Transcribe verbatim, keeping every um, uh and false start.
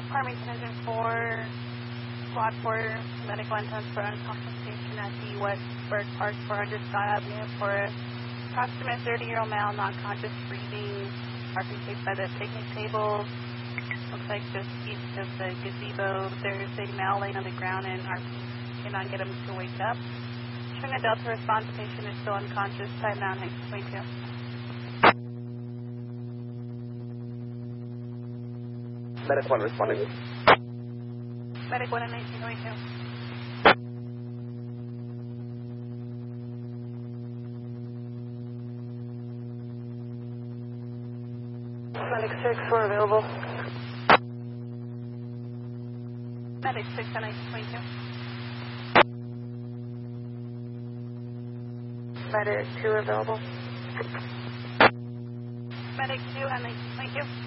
Farmington Engine four, Squad four, medical intense for unconscious patient at the Westburg Park four hundred Scott Avenue for a approximate thirty-year-old male, non-conscious breathing, parking space by the picnic table. Looks like just east of the gazebo. There's a male laying on the ground and our cannot get him to wake up. Showing a Delta response, patient is still unconscious. Time now, next twenty-two. Medic one responding. Medic one and nineteen twenty-two. Medic six, we're available. Medic six and nineteen twenty-two. Medic two available. Medic two and nineteen twenty-two.